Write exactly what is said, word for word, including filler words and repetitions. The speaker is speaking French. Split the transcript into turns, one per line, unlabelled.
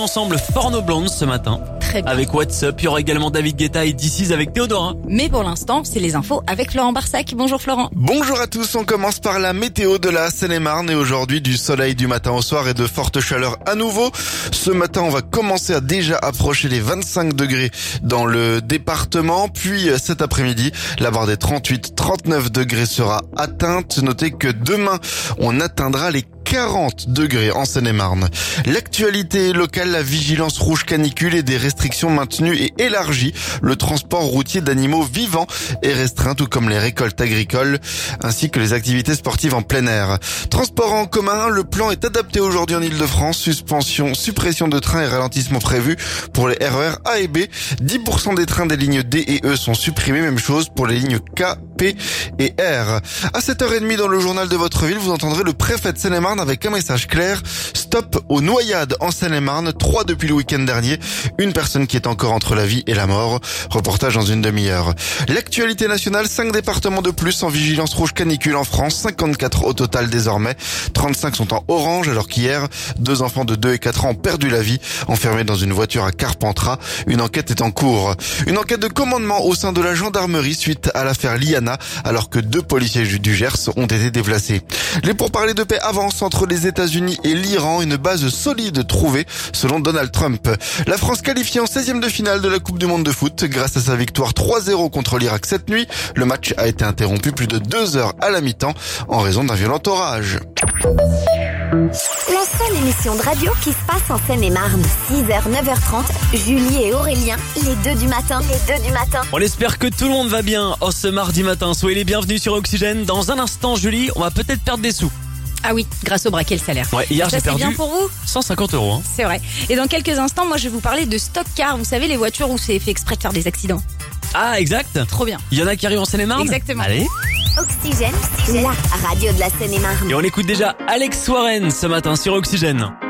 ensemble Forno Blonde ce matin.
Très bien.
Avec What's Up, il y aura également David Guetta et D six avec Théodora.
Mais pour l'instant, c'est les infos avec Florent Barsac. Bonjour Florent.
Bonjour à tous, on commence par la météo de la Seine-et-Marne et aujourd'hui du soleil du matin au soir et de fortes chaleurs à nouveau. Ce matin, on va commencer à déjà approcher les vingt-cinq degrés dans le département, puis cet après-midi, la barre des trente-huit trente-neuf degrés sera atteinte. Notez que demain, on atteindra les quarante degrés en Seine-et-Marne. L'actualité locale, la vigilance rouge canicule et des restrictions maintenues et élargies. Le transport routier d'animaux vivants est restreint, tout comme les récoltes agricoles, ainsi que les activités sportives en plein air. Transport en commun, le plan est adapté aujourd'hui en Ile-de-France. Suspension, suppression de trains et ralentissement prévus pour les R E R A et B. dix pour cent des trains des lignes D et E sont supprimés. Même chose pour les lignes K, P et R. À sept heures trente dans le journal de votre ville, vous entendrez le préfet de Seine-et-Marne avec un message clair. Stop aux noyades en Seine-et-Marne. Trois depuis le week-end dernier. Une personne qui est encore entre la vie et la mort. Reportage dans une demi-heure. L'actualité nationale, cinq départements de plus en vigilance rouge canicule en France. cinquante-quatre au total désormais. trente-cinq sont en orange alors qu'hier, deux enfants de deux et quatre ans ont perdu la vie enfermés dans une voiture à Carpentras. Une enquête est en cours. Une enquête de commandement au sein de la gendarmerie suite à l'affaire Liana alors que deux policiers du Gers ont été déplacés. Les pourparlers de paix avancent entre les États-Unis et l'Iran, une base solide trouvée selon Donald Trump. La France qualifiée en seizième de finale de la Coupe du Monde de foot grâce à sa victoire trois zéro contre l'Irak cette nuit. Le match a été interrompu plus de deux heures à la mi-temps en raison d'un violent orage.
La seule émission de radio qui se passe en Seine-et-Marne. six heures, neuf heures trente, Julie et Aurélien, les deux du matin. Les deux du matin.
On espère que tout le monde va bien oh, ce mardi matin. Soyez les bienvenus sur Oxygène. Dans un instant, Julie, on va peut-être perdre des sous.
Ah oui, grâce au braquet le salaire.
Ouais, hier
Ça,
j'ai
c'est
perdu
bien pour vous
cent cinquante euros. Hein.
C'est vrai. Et dans quelques instants, moi je vais vous parler de stock car. Vous savez, les voitures où c'est fait exprès de faire des accidents.
Ah, exact.
Trop bien.
Il y en a qui arrivent en Seine-et-Marne.
Exactement.
Allez.
Oxygène, la radio de la Seine-et-Marne.
Et on écoute déjà Alex Warren ce matin sur Oxygène.